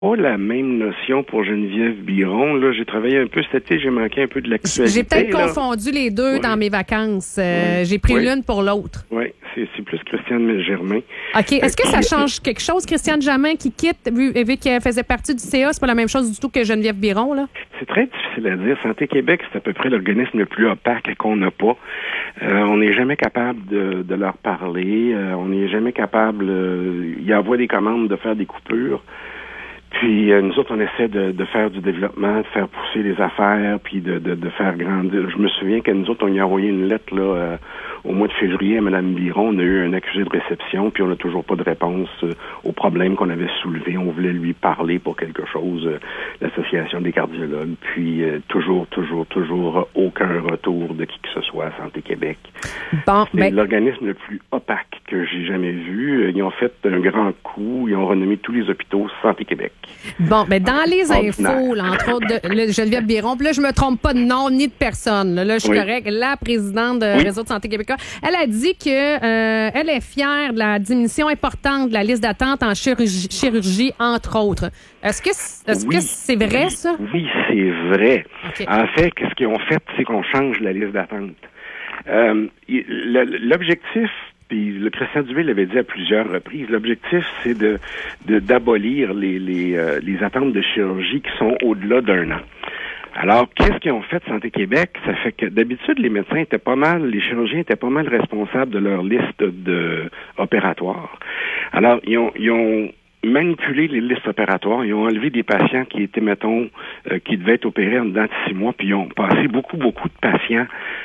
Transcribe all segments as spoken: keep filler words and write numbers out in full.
pas la même notion pour Geneviève Biron. Là, j'ai travaillé un peu cet été, j'ai manqué un peu de l'actualité. J'ai peut-être là. confondu les deux oui. dans mes vacances. Euh, oui. j'ai pris oui. l'une pour l'autre. Oui, c'est, c'est plus Christiane Germain. OK. Est-ce que ça change quelque chose, Christiane Germain qui quitte, vu, vu qu'elle faisait partie du C A? C'est pas la même chose du tout que Geneviève Biron, là? C'est très difficile à dire. Santé Québec, c'est à peu près l'organisme le plus opaque qu'on n'a pas. Euh, on n'est jamais capable de, de leur parler. Euh, on n'est jamais capable... Euh, ils envoient des commandes de faire des coupures. Puis euh, nous autres, on essaie de, de faire du développement, de faire pousser les affaires, puis de, de, de faire grandir. Je me souviens que nous autres, on y a envoyé une lettre là euh, au mois de février à Mme Biron. On a eu un accusé de réception, puis on n'a toujours pas de réponse euh, aux problèmes qu'on avait soulevés. On voulait lui parler pour quelque chose, euh, l'Association des cardiologues. Puis euh, toujours, toujours, toujours aucun retour de qui que ce soit à Santé Québec. Bon, C'est ben... l'organisme le plus opaque que j'ai jamais vu. Ils ont fait un grand coup. Ils ont renommé tous les hôpitaux Santé Québec. Bon, ben dans les infos, là, entre autres, de là, Geneviève Biron, puis là, je me trompe pas de nom ni de personne. Là, là je suis oui. correcte. La présidente de oui. Réseau de santé québécois, elle a dit que euh, elle est fière de la diminution importante de la liste d'attente en chirurgie, chirurgie entre autres. Est-ce que est-ce oui. que c'est vrai, ça? Oui, c'est vrai. Okay. En fait, ce qu'ils ont fait, c'est qu'on change la liste d'attente. Euh, l'objectif, puis le Christian Dubé l'avait dit à plusieurs reprises, l'objectif, c'est de, de d'abolir les, les, euh, les attentes de chirurgie qui sont au-delà d'un an. Alors, qu'est-ce qu'ils ont fait Santé Québec? Ça fait que d'habitude, les médecins étaient pas mal, les chirurgiens étaient pas mal responsables de leur liste de opératoires. Alors, ils ont, ils ont manipuler les listes opératoires. Ils ont enlevé des patients qui étaient, mettons, euh, qui devaient être opérés en dedans de six mois, puis ils ont passé beaucoup, beaucoup de patients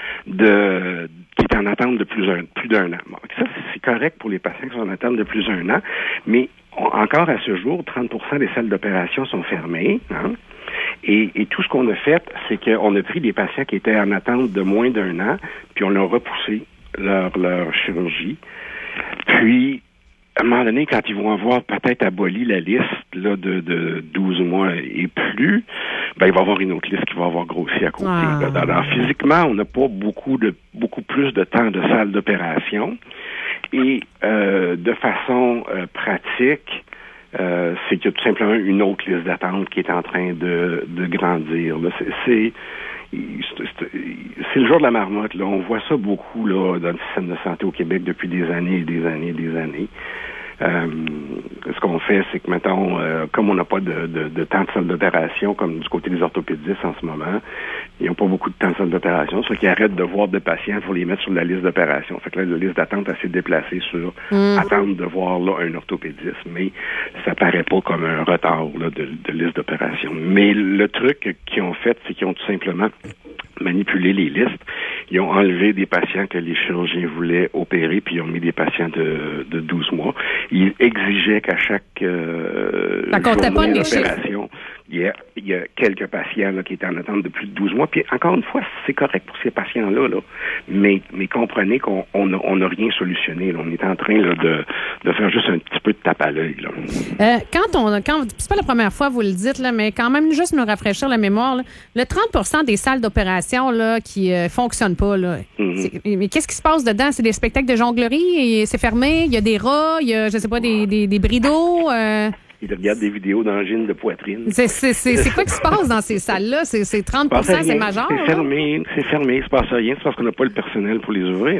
de qui étaient en attente de plus, un, plus d'un an. Bon, ça, c'est correct pour les patients qui sont en attente de plus d'un an, mais on, encore à ce jour, trente pour cent des salles d'opération sont fermées. Hein? Et, et tout ce qu'on a fait, c'est qu'on a pris des patients qui étaient en attente de moins d'un an, puis on leur a repoussé leur, leur chirurgie. Puis, à un moment donné, quand ils vont avoir peut-être aboli la liste là, de, de douze mois et plus, ben il va y avoir une autre liste qui va avoir grossi à côté. Ah. Alors, physiquement, on n'a pas beaucoup de beaucoup plus de temps de salle d'opération. Et euh, de façon euh, pratique, euh, c'est qu'il y a tout simplement une autre liste d'attente qui est en train de, de grandir. Là. C'est, c'est C'est le jour de la marmotte, là. On voit ça beaucoup là dans le système de santé au Québec depuis des années et des années et des années. Euh, ce qu'on fait, c'est que, mettons, euh, comme on n'a pas de, de, de temps de salle d'opération, comme du côté des orthopédistes en ce moment, ils n'ont pas beaucoup de temps de salle d'opération, c'est qu'ils arrêtent de voir des patients pour les mettre sur la liste d'opération. Fait que là, la liste d'attente s'est déplacée sur mmh. attendre de voir là un orthopédiste, mais ça paraît pas comme un retard là, de, de liste d'opération. Mais le truc qu'ils ont fait, c'est qu'ils ont tout simplement manipulé les listes. Ils ont enlevé des patients que les chirurgiens voulaient opérer, puis ils ont mis des patients de, de douze mois. Ils exigeaient qu'à chaque euh, journée d'opération, il y, a, il y a quelques patients là, qui étaient en attente de plus de douze mois. Puis encore une fois, c'est correct pour ces patients-là, là. Mais, mais comprenez qu'on on n'a on a rien solutionné. Là. On est en train là, de, de faire juste un petit peu de tape à l'œil. Là. Euh, quand on, quand, c'est pas la première fois que vous le dites, là, mais quand même, juste me rafraîchir la mémoire, là, le trente pour cent des salles d'opération là, qui ne euh, fonctionnent pas, là, mm-hmm. mais qu'est-ce qui se passe dedans? C'est des spectacles de jonglerie, et c'est fermé, il y a des rats, il y a, je sais pas, des, des, des brideaux... Euh... Ils regardent des vidéos d'angines de poitrine. C'est, c'est, c'est, c'est quoi qui se passe dans ces salles-là? C'est, c'est trente pour cent, c'est majeur? C'est fermé, c'est fermé, il se passe rien. C'est parce qu'on n'a pas le personnel pour les ouvrir.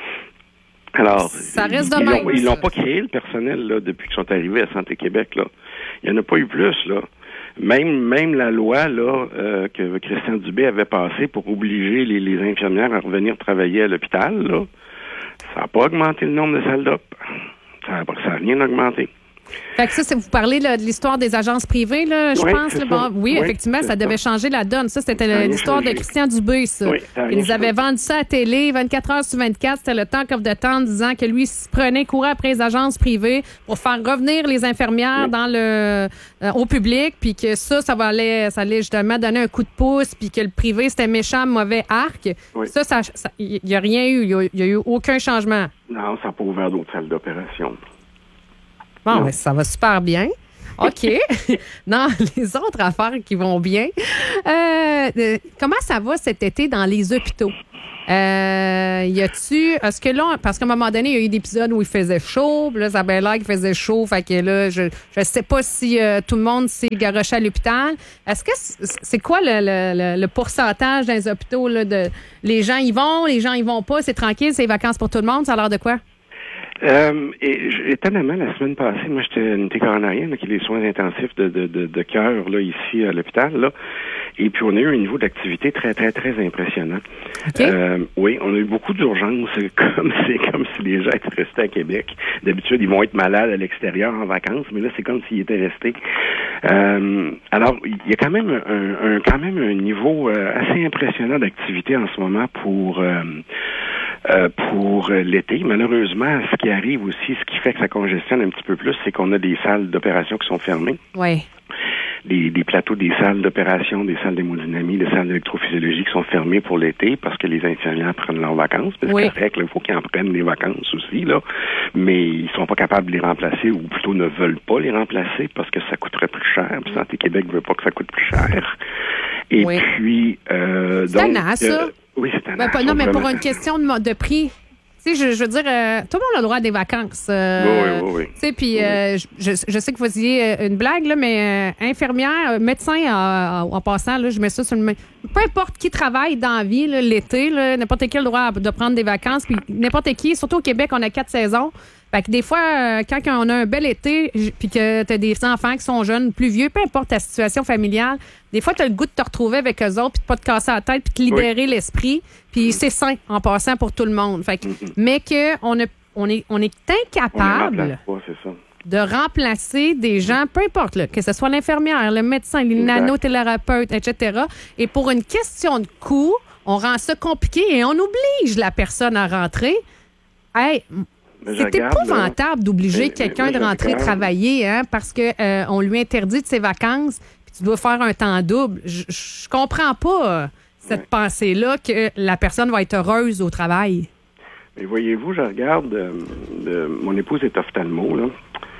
Alors, ça reste ils, de ils, même, l'ont, ils l'ont pas créé, le personnel, là, depuis qu'ils sont arrivés à Santé Québec, là. Il n'y en a pas eu plus, là. Même, même la loi, là, euh, que Christian Dubé avait passée pour obliger les, les infirmières à revenir travailler à l'hôpital, là, ça n'a pas augmenté le nombre de salles d'op. Ça n'a rien augmenté. Fait que ça, c'est, vous parlez là, de l'histoire des agences privées, là, je oui, pense. Là, bon, oui, oui, effectivement, ça devait ça. changer la donne. Ça, c'était ça l'histoire changé. de Christian Dubé, ça. Oui, il nous avait vendu ça à télé, vingt-quatre heures sur vingt-quatre. C'était le talk of the town, disant que lui, il se prenait, courait après les agences privées pour faire revenir les infirmières oui. dans le euh, au public, puis que ça, ça allait, ça allait justement donner un coup de pouce, puis que le privé, c'était méchant, mauvais arc. Oui. Ça, ça, il n'y a rien eu. Il n'y a, a eu aucun changement. Non, ça n'a pas ouvert d'autres salles d'opération. Bon, ben, ça va super bien. OK. Non, les autres affaires qui vont bien. Euh, euh, comment ça va cet été dans les hôpitaux? Euh, y a-tu, est-ce que là, parce qu'à un moment donné, il y a eu des épisodes où il faisait chaud, puis là, ça avait l'air qu'il faisait chaud, fait que là, je je sais pas si euh, tout le monde s'est garoché à l'hôpital. Est-ce que c'est, c'est quoi le, le, le pourcentage dans les hôpitaux, là, de les gens y vont, les gens y vont pas, c'est tranquille, c'est les vacances pour tout le monde, ça a l'air de quoi? Euh, et, étonnamment, la semaine passée, moi, j'étais une unité coronarienne, qui est les soins intensifs de, de, de, de cœur, là, ici, à l'hôpital, là. Et puis, on a eu un niveau d'activité très, très, très impressionnant. Okay. Euh, oui, on a eu beaucoup d'urgences, comme, c'est comme si les gens étaient restés à Québec. D'habitude, ils vont être malades à l'extérieur en vacances, mais là, c'est comme s'ils étaient restés. Euh, alors, il y a quand même un, un, quand même un niveau euh, assez impressionnant d'activité en ce moment pour, euh, Euh, pour euh, l'été. Malheureusement, ce qui arrive aussi, ce qui fait que ça congestionne un petit peu plus, c'est qu'on a des salles d'opération qui sont fermées. Oui. Des, des plateaux, des salles d'opération, des salles d'hémodynamie, des salles d'électrophysiologie qui sont fermées pour l'été parce que les infirmières prennent leurs vacances. C'est oui. correct, il faut qu'ils en prennent les vacances aussi, là. Mais ils sont pas capables de les remplacer, ou plutôt ne veulent pas les remplacer parce que ça coûterait plus cher. Puis Santé Québec veut pas que ça coûte plus cher. Et oui. puis, euh, c'est donc... un ça. Euh, oui, c'est un ben, pas, Non, mais pour une question de, de prix... Tu sais, je, je veux dire, euh, tout le monde a le droit à des vacances. Euh, oui, oui, oui. Tu sais, puis oui. euh, je, je sais que vous disiez une blague, là, mais euh, infirmière, médecin, euh, en passant, là, je mets ça sur le... Peu importe qui travaille dans la vie, là, l'été, là, n'importe qui a le droit de prendre des vacances, puis n'importe qui, surtout au Québec, on a quatre saisons. Fait que des fois, euh, quand on a un bel été, puis que tu as des enfants qui sont jeunes, plus vieux, peu importe ta situation familiale, des fois, tu as le goût de te retrouver avec eux autres, puis de pas te casser la tête, puis de te libérer oui. l'esprit. Puis c'est sain en passant pour tout le monde. Fait que, mm-hmm. Mais qu'on on est, on est incapable on pas, c'est ça. de remplacer des gens, peu importe, là, que ce soit l'infirmière, le médecin, les nanothérapeutes, et cetera. Et pour une question de coût, on rend ça compliqué et on oblige la personne à rentrer. Hey, c'est épouvantable d'obliger mais, quelqu'un mais de rentrer travailler hein, parce qu'on euh, lui interdit de ses vacances puis tu dois faire un temps double. Je, je comprends pas euh, cette ouais. pensée-là que la personne va être heureuse au travail. Mais voyez-vous, je regarde, euh, euh, mon épouse est ophtalmo, là.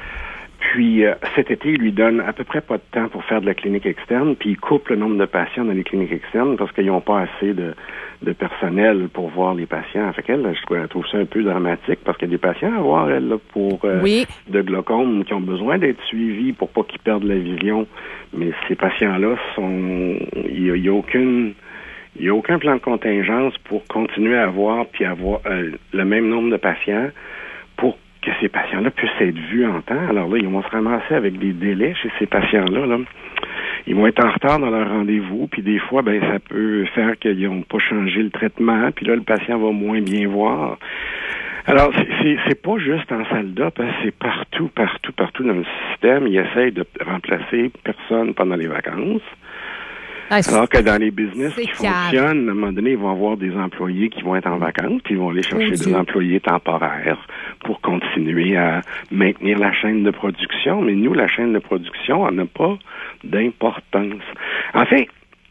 Puis euh, cet été, il lui donne à peu près pas de temps pour faire de la clinique externe, puis il coupe le nombre de patients dans les cliniques externes parce qu'ils n'ont pas assez de, de personnel pour voir les patients. Fait qu'elle, je trouve, elle trouve ça un peu dramatique parce qu'il y a des patients à voir, elle, là, pour euh, oui. de glaucome qui ont besoin d'être suivis pour pas qu'ils perdent la vision. Mais ces patients-là sont... Il n'y a, a aucune... Il n'y a aucun plan de contingence pour continuer à avoir puis avoir euh, le même nombre de patients pour que ces patients-là puissent être vus en temps. Alors là, ils vont se ramasser avec des délais chez ces patients-là. Là. Ils vont être en retard dans leur rendez-vous, puis des fois, ben ça peut faire qu'ils n'ont pas changé le traitement, puis là, le patient va moins bien voir. Alors, c'est, c'est, c'est pas juste en salle d'op, hein, c'est partout, partout, partout dans le système. Ils essayent de remplacer personne pendant les vacances. Ah, alors que dans les business qui calme. fonctionnent, à un moment donné, ils vont avoir des employés qui vont être en vacances, puis ils vont aller chercher oh, des employés temporaires pour continuer à maintenir la chaîne de production. Mais nous, la chaîne de production, elle n'a pas d'importance. En fait,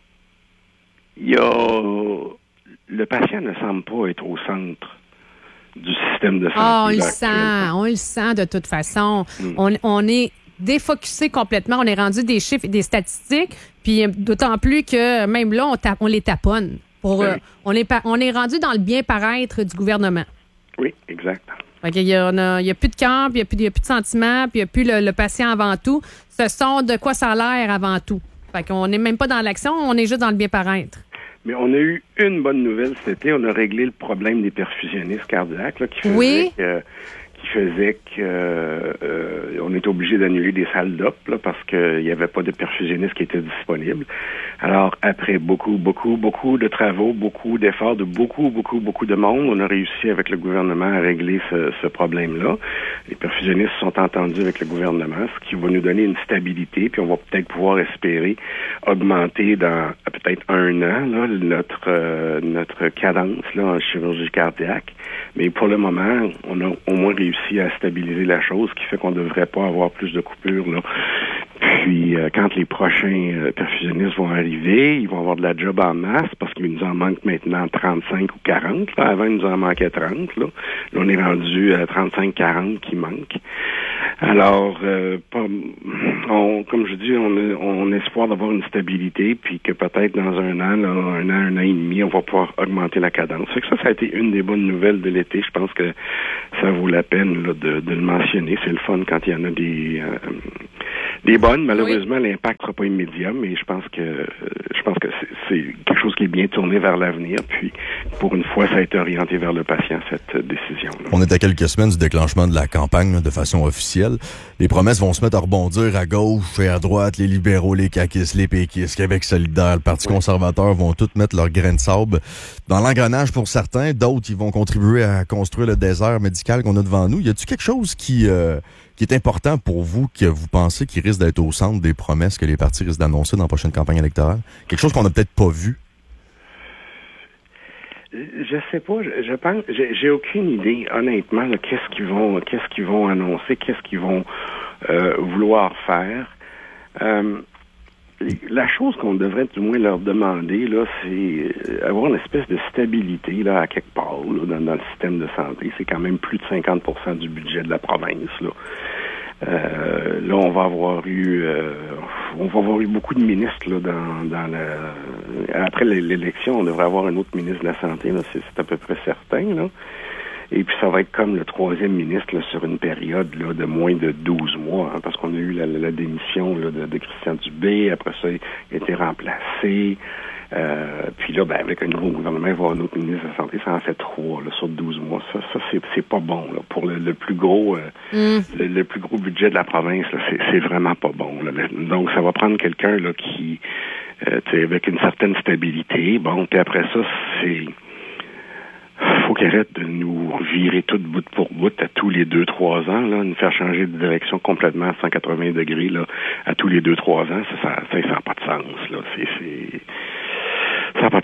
il y a... le patient ne semble pas être au centre du système de santé. Ah, on le sent, on le sent de toute façon. Hmm. On, on est défocusé complètement. On est rendu des chiffres et des statistiques, puis d'autant plus que même là, on, tape, on les taponne. Pour, oui. euh, on, est, on est rendu dans le bien-paraître du gouvernement. Oui, exact. Il n'y a, a plus de camp, il n'y a, a plus de sentiments, puis il n'y a plus le, le patient avant tout. Ce sont de quoi ça a l'air avant tout. Fait qu'on n'est même pas dans l'action, on est juste dans le bien-paraître. Mais on a eu une bonne nouvelle cet été. On a réglé le problème des perfusionnistes cardiaques là, qui faisaient oui. que... qui faisait que euh, euh, on était obligé d'annuler des salles d'op là, parce qu'il n'y avait pas de perfusionnistes qui étaient disponibles. Alors, après beaucoup, beaucoup, beaucoup de travaux, beaucoup d'efforts de beaucoup, beaucoup, beaucoup de monde, on a réussi avec le gouvernement à régler ce, ce problème-là. Les perfusionnistes sont entendus avec le gouvernement, ce qui va nous donner une stabilité, puis on va peut-être pouvoir espérer augmenter dans peut-être un an là, notre euh, notre cadence là, en chirurgie cardiaque. Mais pour le moment, on a au moins réussi à stabiliser la chose, ce qui fait qu'on ne devrait pas avoir plus de coupures. Là. Puis, euh, quand les prochains euh, perfusionnistes vont arriver, ils vont avoir de la job en masse parce qu'il nous en manque maintenant trente-cinq ou quarante. Là. Avant, il nous en manquait trente. Là, là on est rendu à trente-cinq quarante qui manquent. Alors, euh, pas, on, comme je dis, on a, on a espoir d'avoir une stabilité, puis que peut-être dans un an, là, un an, un an et demi, on va pouvoir augmenter la cadence. Fait que ça, ça a été une des bonnes nouvelles de l'été. Je pense que ça vaut la peine là, de, de le mentionner. C'est le fun quand il y en a des euh, des bonnes. Malheureusement, oui. L'impact sera pas immédiat, mais je pense que euh, je pense que c'est, c'est quelque chose qui est bien tourné vers l'avenir. Puis, pour une fois, ça a été orienté vers le patient, cette euh, décision-là. On est à quelques semaines du déclenchement de la campagne là, de façon officielle. Les promesses vont se mettre à rebondir à gauche et à droite. Les libéraux, les caquistes, les péquistes, Québec solidaire, le Parti oui. conservateur vont tous mettre leur grain de sable dans l'engrenage pour certains. D'autres, ils vont contribuer à construire le désert médical qu'on a devant nous. Y a-t-il quelque chose qui, euh, qui est important pour vous, que vous pensez qui risque d'être au centre des promesses que les partis risquent d'annoncer dans la prochaine campagne électorale? Quelque chose qu'on n'a peut-être pas vu? Je sais pas, je, je pense, j'ai, j'ai aucune idée, honnêtement, de qu'est-ce qu'ils vont, qu'est-ce qu'ils vont annoncer, qu'est-ce qu'ils vont euh, vouloir faire. Euh, la chose qu'on devrait du moins leur demander, là, c'est avoir une espèce de stabilité, là, à quelque part, là, dans, dans le système de santé. C'est quand même plus de cinquante pour cent du budget de la province, là. Euh, là, on va avoir eu, euh, on va avoir eu beaucoup de ministres là dans, dans la. Après l'élection, on devrait avoir un autre ministre de la santé, là, c'est, c'est à peu près certain, là. Et puis ça va être comme le troisième ministre là, sur une période là de moins de douze mois, hein, parce qu'on a eu la, la démission là, de, de Christian Dubé. Après ça, il a été remplacé. Euh, puis là, ben, avec un nouveau gouvernement, il va y avoir un autre ministre de la Santé, ça en fait trois là, sur douze mois. Ça, ça c'est, c'est pas bon là, pour le, le plus gros euh, mm. le, le plus gros budget de la province. Là, c'est, c'est vraiment pas bon. Là. Donc, ça va prendre quelqu'un là qui, euh, tu sais, avec une certaine stabilité. Bon, puis après ça, c'est faut qu'il arrête de nous virer tout bout pour bout à tous les deux, trois ans, là, nous faire changer de direction complètement à cent quatre-vingts degrés là, à tous les deux, trois ans. Ça, ça, ça, ça n'a pas de sens. Là. C'est, c'est... Ça n'a pas de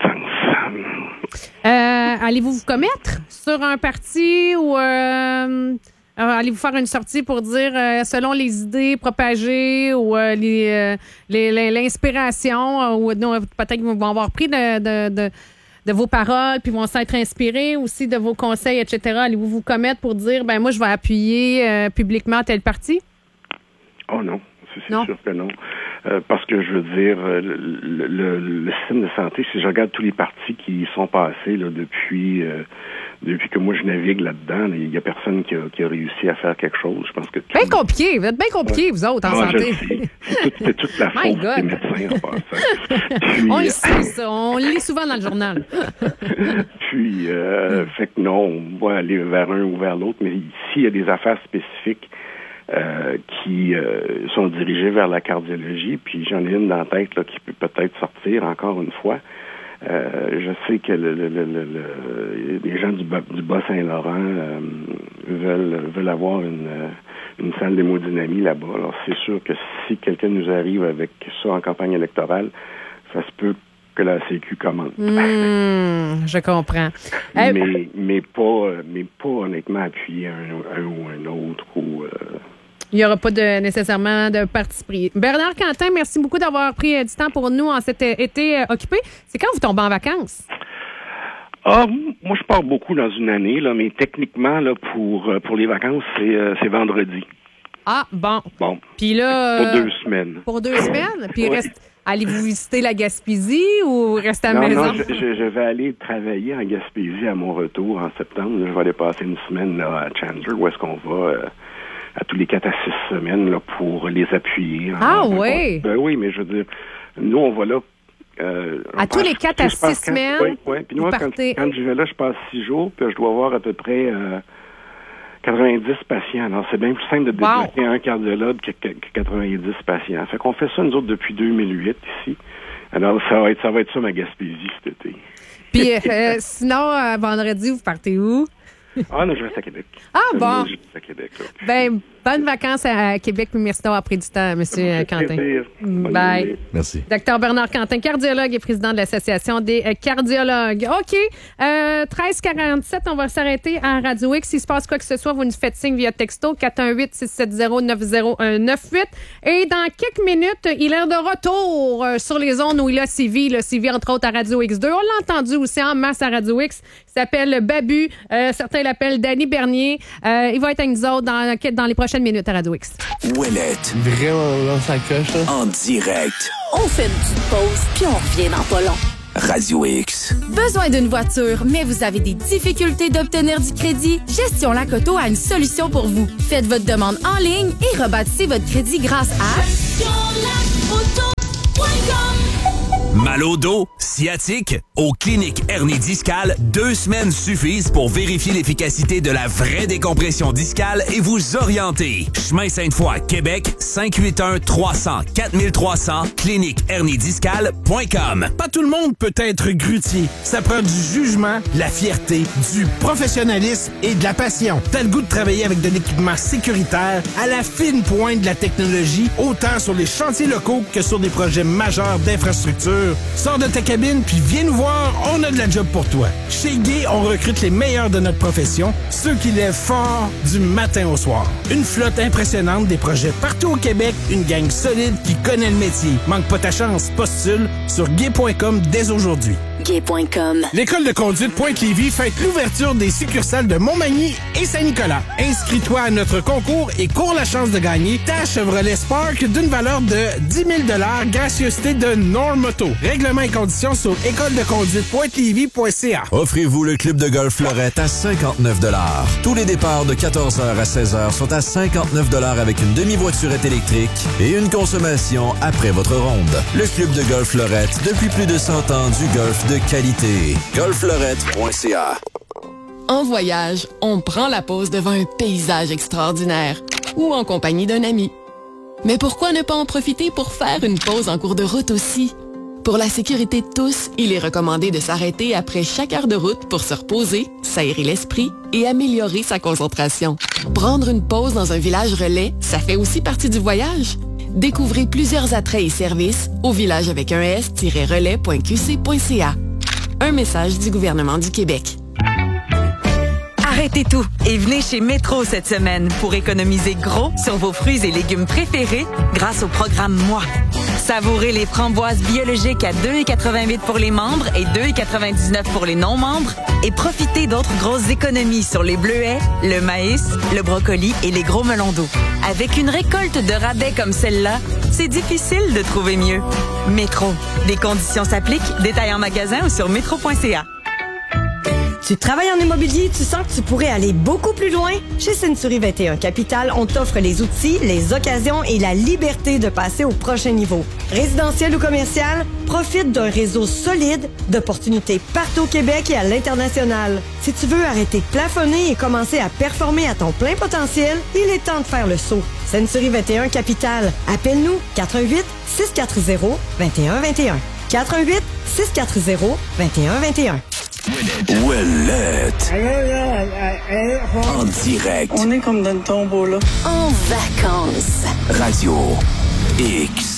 sens. Euh, allez-vous vous commettre sur un parti ou euh, allez-vous faire une sortie pour dire, euh, selon les idées propagées ou euh, les, euh, les, les, l'inspiration, euh, ou non, peut-être qu'ils vont avoir pris de, de, de, de vos paroles puis vont s'être inspirés aussi de vos conseils, et cetera. Allez-vous vous commettre pour dire, ben moi, je vais appuyer euh, publiquement tel parti? Oh non, c'est, c'est non. sûr que non. Euh, parce que je veux dire, le, le, le système de santé, si je regarde tous les partis qui y sont passés là, depuis euh, depuis que moi je navigue là-dedans, il n'y a personne qui a, qui a réussi à faire quelque chose. Je pense que tout... Bien compliqué, vous êtes bien compliqué, ouais. vous autres, en ah, santé. C'est, tout, c'est toute la faute des médecins en passant. Puis, on le sait, ça. On le lit souvent dans le journal. Puis, euh, mm. fait que non, on va aller vers un ou vers l'autre, mais s'il y a des affaires spécifiques Euh, qui euh, sont dirigés vers la cardiologie, puis j'en ai une dans la tête là, qui peut peut-être sortir encore une fois. Euh, je sais que le, le, le, le, les gens du, du Bas-Saint-Laurent euh, veulent, veulent avoir une, une salle d'hémodynamie là-bas. Alors c'est sûr que si quelqu'un nous arrive avec ça en campagne électorale, ça se peut que la C Q commande. Mmh, je comprends. mais, hey, mais pas mais pas honnêtement appuyer un, un ou un autre ou... Euh, il n'y aura pas de, nécessairement de parti pris. Bernard Quentin, merci beaucoup d'avoir pris du temps pour nous en cet été occupé. C'est quand vous tombez en vacances? Ah, moi, je pars beaucoup dans une année, là, mais techniquement, là, pour, pour les vacances, c'est, c'est vendredi. Ah, bon. Bon. Puis là... Pour deux semaines. Pour deux semaines? Puis oui. reste... Allez-vous visiter la Gaspésie ou rester à la non, maison? Non, je, je, je vais aller travailler en Gaspésie à mon retour en septembre. Là, je vais aller passer une semaine là, à Chandler, où est-ce qu'on va... Euh, à tous les quatre à six semaines là, pour les appuyer. Ah oui? Ben oui, mais je veux dire, nous, on va là... Euh, à tous les quatre à six semaines? Oui, oui. Puis moi, quand, quand je vais là, je passe six jours, puis je dois avoir à peu près euh, quatre-vingt-dix patients. Alors, c'est bien plus simple de débloquer wow. un cardiologue que, que, que quatre-vingt-dix patients. Fait qu'on fait ça, nous autres, depuis deux mille huit, ici. Alors, ça va être ça, va être ça ma Gaspésie, cet été. Puis, euh, sinon, euh, vendredi, vous partez où? Ah non, je reste à Québec. Ah bon? Je reste à Québec, là. Ben, bonnes vacances à Québec. Merci d'avoir pris du temps, M. Quentin. Plaisir. Bye. Merci. Docteur Bernard Quentin, cardiologue et président de l'Association des cardiologues. OK. Euh, treize quarante-sept, on va s'arrêter à Radio X. S'il se passe quoi que ce soit, vous nous faites signe via texto quatre un huit, six sept zéro, neuf zéro neuf huit. Et dans quelques minutes, il est de retour sur les ondes où il a suivi, le suivi entre autres à Radio X deux. On l'a entendu aussi en masse à Radio X. Il s'appelle Babu. Euh, certains il appelle Danny Bernier. Euh, il va être avec nous autres dans, dans les prochaines minutes à Radio X. Ouellette. Vraiment, là, ça coche, là. En direct. On fait une petite pause, puis on revient dans pas long. Radio X. Besoin d'une voiture, mais vous avez des difficultés d'obtenir du crédit? Gestion Lac-Auto a une solution pour vous. Faites votre demande en ligne et rebâtissez votre crédit grâce à gestion lac auto point com. Mal au dos, sciatique, aux cliniques hernie discale, deux semaines suffisent pour vérifier l'efficacité de la vraie décompression discale et vous orienter. Chemin Sainte-Foy, Québec, cinq huit un trois zéro zéro quatre trois zéro zéro, clinique hernie discale point com. Pas tout le monde peut être grutier. Ça prend du jugement, de la fierté, du professionnalisme et de la passion. T'as le goût de travailler avec de l'équipement sécuritaire à la fine pointe de la technologie, autant sur les chantiers locaux que sur des projets majeurs d'infrastructure. Sors de ta cabine puis viens nous voir, on a de la job pour toi. Chez Guy, on recrute les meilleurs de notre profession, ceux qui lèvent fort du matin au soir. Une flotte impressionnante, des projets partout au Québec, une gang solide qui connaît le métier. Manque pas ta chance, postule sur gay point com dès aujourd'hui. gay point com. L'école de conduite Pointe-Lévis fête l'ouverture des succursales de Montmagny et Saint-Nicolas. Inscris-toi à notre concours et cours la chance de gagner ta Chevrolet Spark d'une valeur de dix mille dollars, gracieuseté de Normoto. Règlements et conditions sur école de conduite pointe lévis point c a. Offrez-vous le club de golf Fleurette à cinquante-neuf dollars. Tous les départs de quatorze heures à seize heures sont à cinquante-neuf dollars avec une demi-voiturette électrique et une consommation après votre ronde. Le club de golf Fleurette, depuis plus de cent ans, du golf de qualité. golf fleurette point c a. En voyage, on prend la pause devant un paysage extraordinaire ou en compagnie d'un ami. Mais pourquoi ne pas en profiter pour faire une pause en cours de route aussi? Pour la sécurité de tous, il est recommandé de s'arrêter après chaque heure de route pour se reposer, s'aérer l'esprit et améliorer sa concentration. Prendre une pause dans un village relais, ça fait aussi partie du voyage. Découvrez plusieurs attraits et services au village avec un s-relais point q c point c a. Un message du gouvernement du Québec. Arrêtez tout et venez chez Métro cette semaine pour économiser gros sur vos fruits et légumes préférés grâce au programme Moi. Savourez les framboises biologiques à deux virgule quatre-vingt-huit pour les membres et deux virgule quatre-vingt-dix-neuf pour les non-membres et profitez d'autres grosses économies sur les bleuets, le maïs, le brocoli et les gros melons d'eau. Avec une récolte de rabais comme celle-là, c'est difficile de trouver mieux. Métro. Des conditions s'appliquent. Détails en magasin ou sur métro point c a. Tu travailles en immobilier, tu sens que tu pourrais aller beaucoup plus loin? Chez Century vingt et un Capital, on t'offre les outils, les occasions et la liberté de passer au prochain niveau. Résidentiel ou commercial, profite d'un réseau solide d'opportunités partout au Québec et à l'international. Si tu veux arrêter de plafonner et commencer à performer à ton plein potentiel, il est temps de faire le saut. Century vingt et un Capital. Appelle-nous quatre un huit six quatre zéro deux un deux un. quatre un huit six quatre zéro deux un deux un. Ouellette. En direct. On est comme dans le tombeau, là. En vacances. Radio X.